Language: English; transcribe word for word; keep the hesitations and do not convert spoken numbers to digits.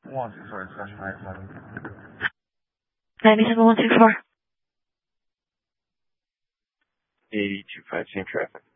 one six four slash five seven. ninety-seven one six four. eighty two five, same traffic.